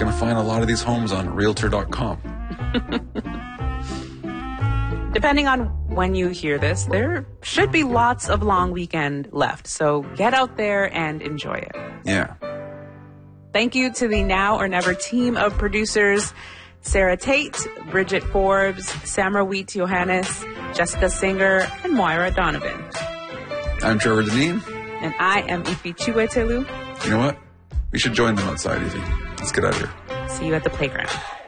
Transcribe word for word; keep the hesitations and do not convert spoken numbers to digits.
going to find a lot of these homes on realtor dot com. Depending on when you hear this, there should be lots of long weekend left. So get out there and enjoy it. Yeah. Thank you to the Now or Never team of producers, Sarah Tate, Bridget Forbes, Samra Wheat Johannes, Jessica Singer, and Moira Donovan. I'm Trevor Deneen. And I am Ifi Chiwetelu. You know what? We should join them outside, Ifi. Let's get out of here. See you at the playground.